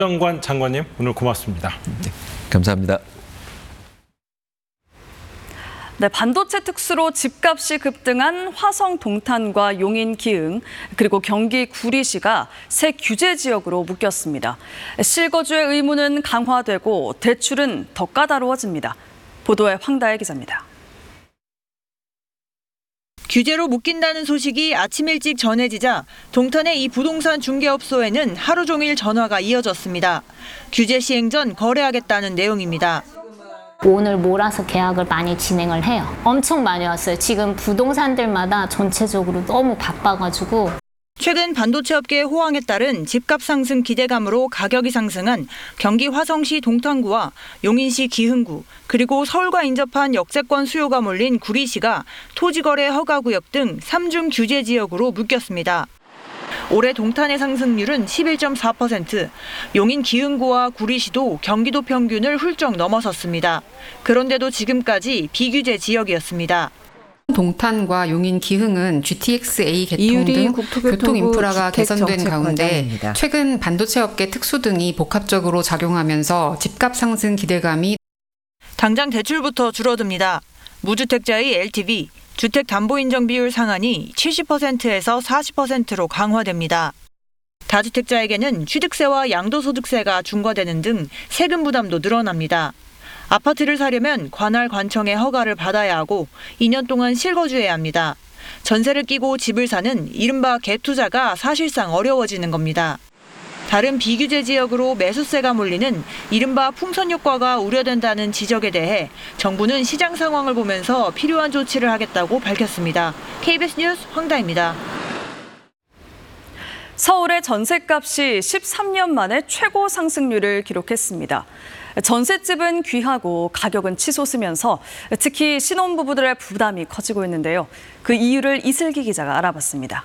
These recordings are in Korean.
정관 장관님, 오늘 고맙습니다. 네, 감사합니다. 네, 반도체 특수로 집값이 급등한 화성 동탄과 용인 기흥 그리고 경기 구리시가 새 규제 지역으로 묶였습니다. 실거주의 의무는 강화되고 대출은 더 까다로워집니다. 보도에 황다혜 기자입니다. 규제로 묶인다는 소식이 아침 일찍 전해지자 동탄의 이 부동산 중개업소에는 하루 종일 전화가 이어졌습니다. 규제 시행 전 거래하겠다는 내용입니다. 오늘 몰아서 계약을 많이 진행을 해요. 엄청 많이 왔어요. 지금 부동산들마다 전체적으로 너무 바빠가지고. 최근 반도체 업계의 호황에 따른 집값 상승 기대감으로 가격이 상승한 경기 화성시 동탄구와 용인시 기흥구, 그리고 서울과 인접한 역세권 수요가 몰린 구리시가 토지거래 허가구역 등 3중 규제 지역으로 묶였습니다. 올해 동탄의 상승률은 11.4%, 용인 기흥구와 구리시도 경기도 평균을 훌쩍 넘어섰습니다. 그런데도 지금까지 비규제 지역이었습니다. 동탄과 용인 기흥은 GTX-A 개통 등 교통 인프라가 개선된 가운데 최근 반도체 업계 특수 등이 복합적으로 작용하면서 집값 상승 기대감이 당장 대출부터 줄어듭니다. 무주택자의 LTV, 주택담보인정 비율 상한이 70%에서 40%로 강화됩니다. 다주택자에게는 취득세와 양도소득세가 중과되는 등 세금 부담도 늘어납니다. 아파트를 사려면 관할 관청의 허가를 받아야 하고 2년 동안 실거주해야 합니다. 전세를 끼고 집을 사는 이른바 갭투자가 사실상 어려워지는 겁니다. 다른 비규제 지역으로 매수세가 몰리는 이른바 풍선 효과가 우려된다는 지적에 대해 정부는 시장 상황을 보면서 필요한 조치를 하겠다고 밝혔습니다. KBS 뉴스 황다입니다. 서울의 전셋값이 13년 만에 최고 상승률을 기록했습니다. 전셋집은 귀하고 가격은 치솟으면서 특히 신혼부부들의 부담이 커지고 있는데요. 그 이유를 이슬기 기자가 알아봤습니다.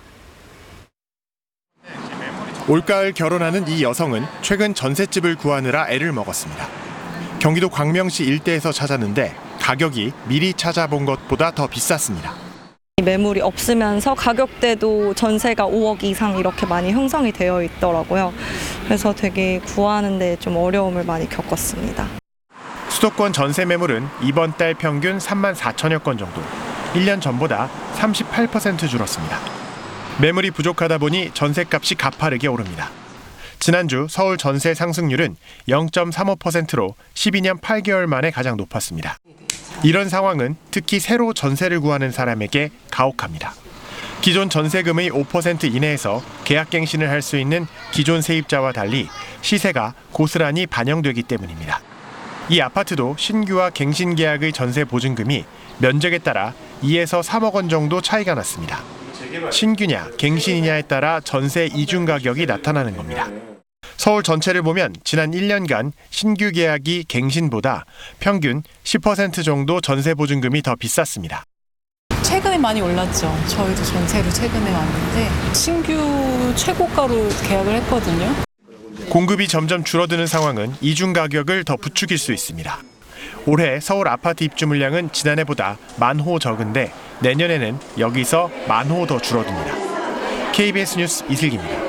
올가을 결혼하는 이 여성은 최근 전셋집을 구하느라 애를 먹었습니다. 경기도 광명시 일대에서 찾았는데 가격이 미리 찾아본 것보다 더 비쌌습니다. 매물이 없으면서 가격대도 전세가 5억 이상 이렇게 많이 형성이 되어 있더라고요. 그래서 되게 구하는 데 좀 어려움을 많이 겪었습니다. 수도권 전세 매물은 이번 달 평균 3만 4천여 건 정도, 1년 전보다 38% 줄었습니다. 매물이 부족하다 보니 전셋값이 가파르게 오릅니다. 지난주 서울 전세 상승률은 0.35%로 12년 8개월 만에 가장 높았습니다. 이런 상황은 특히 새로 전세를 구하는 사람에게 가혹합니다. 기존 전세금의 5% 이내에서 계약갱신을 할 수 있는 기존 세입자와 달리 시세가 고스란히 반영되기 때문입니다. 이 아파트도 신규와 갱신 계약의 전세 보증금이 면적에 따라 2에서 3억 원 정도 차이가 났습니다. 신규냐 갱신이냐에 따라 전세 이중 가격이 나타나는 겁니다. 서울 전체를 보면 지난 1년간 신규 계약이 갱신보다 평균 10% 정도 전세 보증금이 더 비쌌습니다. 최근에 많이 올랐죠. 저희도 전세로 최근에 왔는데 신규 최고가로 계약을 했거든요. 공급이 점점 줄어드는 상황은 이중 가격을 더 부추길 수 있습니다. 올해 서울 아파트 입주 물량은 지난해보다 10,000호 적은데 내년에는 여기서 10,000호 더 줄어듭니다. KBS 뉴스 이슬기입니다.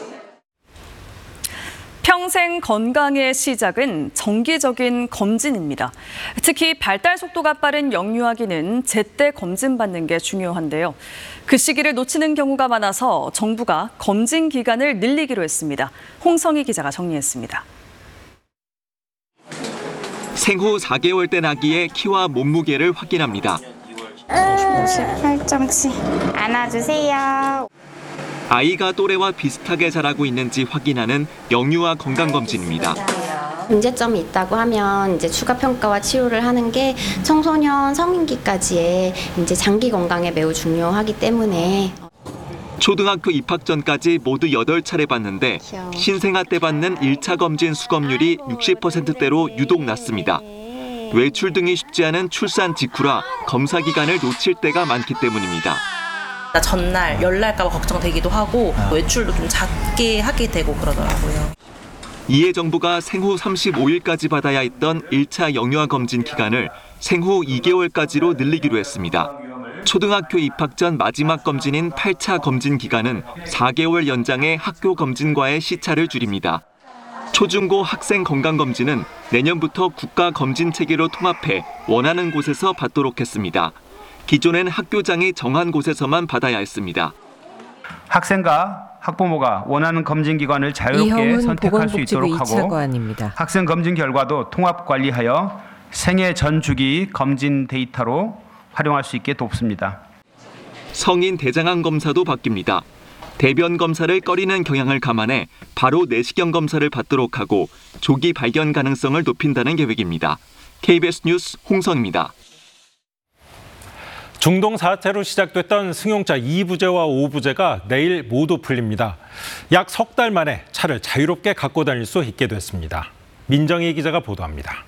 평생 건강의 시작은 정기적인 검진입니다. 특히 발달 속도가 빠른 영유아기는 제때 검진받는 게 중요한데요. 그 시기를 놓치는 경우가 많아서 정부가 검진 기간을 늘리기로 했습니다. 홍성희 기자가 정리했습니다. 생후 4개월 된 아기의 키와 몸무게를 확인합니다. 58.7 안아주세요. 아이가 또래와 비슷하게 자라고 있는지 확인하는 영유아 건강검진입니다. 문제점이 있다고 하면 이제 추가 평가와 치료를 하는 게 청소년 성인기까지의 이제 장기 건강에 매우 중요하기 때문에 초등학교 입학 전까지 모두 8차례 받는데 신생아 때 받는 1차 검진 수검률이 60%대로 유독 낮습니다. 외출 등이 쉽지 않은 출산 직후라 검사 기간을 놓칠 때가 많기 때문입니다. 전날 열날까 봐 걱정되기도 하고 외출도 좀 작게 하게 되고 그러더라고요. 이에 정부가 생후 35일까지 받아야 했던 1차 영유아 검진 기간을 생후 2개월까지로 늘리기로 했습니다. 초등학교 입학 전 마지막 검진인 8차 검진 기간은 4개월 연장해 학교 검진과의 시차를 줄입니다. 초중고 학생 건강검진은 내년부터 국가검진체계로 통합해 원하는 곳에서 받도록 했습니다. 기존엔 학교장이 정한 곳에서만 받아야 했습니다. 학생과 학부모가 원하는 검진기관을 자유롭게 선택할 수 있도록 하고 학생 검진 결과도 통합 관리하여 생애 전 주기 검진 데이터로 활용할 수 있게 돕습니다. 성인 대장암 검사도 바뀝니다. 대변 검사를 꺼리는 경향을 감안해 바로 내시경 검사를 받도록 하고 조기 발견 가능성을 높인다는 계획입니다. KBS 뉴스 홍성입니다. 중동 사태로 시작됐던 승용차 2부제와 5부제가 내일 모두 풀립니다. 약 석 달 만에 차를 자유롭게 갖고 다닐 수 있게 됐습니다. 민정희 기자가 보도합니다.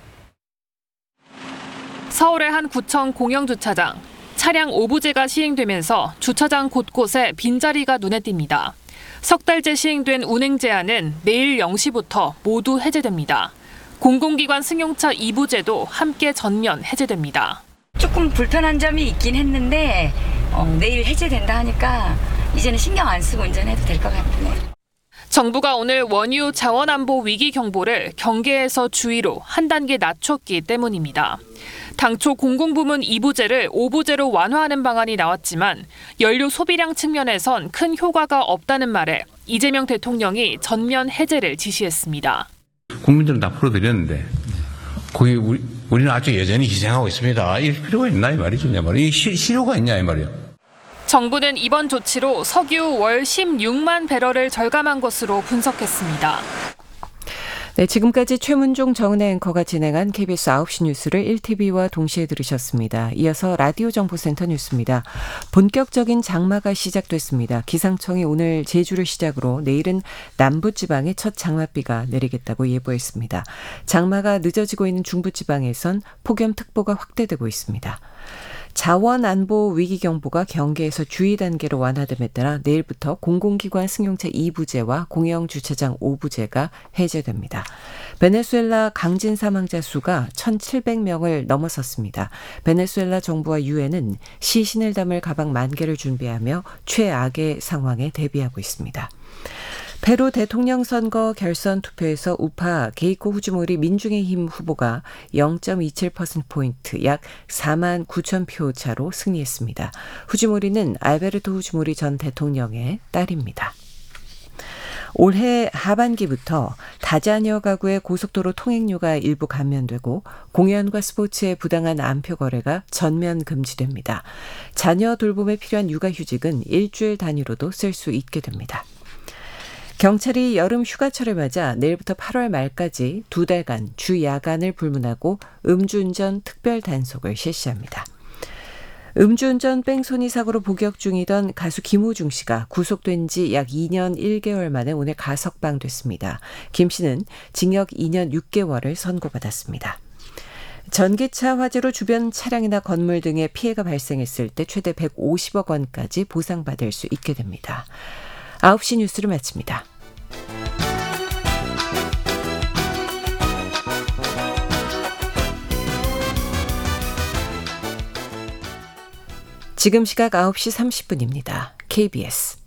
서울의 한 구청 공영주차장. 차량 5부제가 시행되면서 주차장 곳곳에 빈자리가 눈에 띕니다. 석 달째 시행된 운행 제한은 내일 0시부터 모두 해제됩니다. 공공기관 승용차 2부제도 함께 전면 해제됩니다. 조금 불편한 점이 있긴 했는데 내일 해제된다 하니까 이제는 신경 안 쓰고 운전해도 될 것 같네요. 정부가 오늘 원유 자원안보 위기 경보를 경계에서 주의로 한 단계 낮췄기 때문입니다. 당초 공공부문 2부제를 5부제로 완화하는 방안이 나왔지만 연료 소비량 측면에선 큰 효과가 없다는 말에 이재명 대통령이 전면 해제를 지시했습니다. 국민들은 다 풀어드렸는데 거기 우리는 아주 여전히 희생하고 있습니다. 이 필요가 있나 이 말이죠. 내 말이 실효가 있냐 이 말이요. 정부는 이번 조치로 석유 월 16만 배럴을 절감한 것으로 분석했습니다. 네, 지금까지 최문종 정은혜 앵커가 진행한 KBS 9시 뉴스를 1TV와 동시에 들으셨습니다. 이어서 라디오 정보센터 뉴스입니다. 본격적인 장마가 시작됐습니다. 기상청이 오늘 제주를 시작으로 내일은 남부지방에 첫 장맛비가 내리겠다고 예보했습니다. 장마가 늦어지고 있는 중부지방에선 폭염특보가 확대되고 있습니다. 자원안보 위기경보가 경계에서 주의 단계로 완화됨에 따라 내일부터 공공기관 승용차 2부제와 공영주차장 5부제가 해제됩니다. 베네수엘라 강진 사망자 수가 1,700명을 넘어섰습니다. 베네수엘라 정부와 유엔은 시신을 담을 가방 10,000개를 준비하며 최악의 상황에 대비하고 있습니다. 페루 대통령 선거 결선 투표에서 우파 게이코 후지모리 민중의힘 후보가 0.27%포인트 약 4만 9천 표 차로 승리했습니다. 후지모리는 알베르토 후지모리 전 대통령의 딸입니다. 올해 하반기부터 다자녀 가구의 고속도로 통행료가 일부 감면되고 공연과 스포츠의 부당한 암표 거래가 전면 금지됩니다. 자녀 돌봄에 필요한 육아휴직은 일주일 단위로도 쓸 수 있게 됩니다. 경찰이 여름 휴가철을 맞아 내일부터 8월 말까지 2달간 주 야간을 불문하고 음주운전 특별 단속을 실시합니다. 음주운전 뺑소니 사고로 복역 중이던 가수 김호중 씨가 구속된 지 약 2년 1개월 만에 오늘 가석방됐습니다. 김 씨는 징역 2년 6개월을 선고받았습니다. 전기차 화재로 주변 차량이나 건물 등의 피해가 발생했을 때 최대 150억 원까지 보상받을 수 있게 됩니다. 9시 뉴스를 마칩니다. 지금 시각 9시 30분입니다. KBS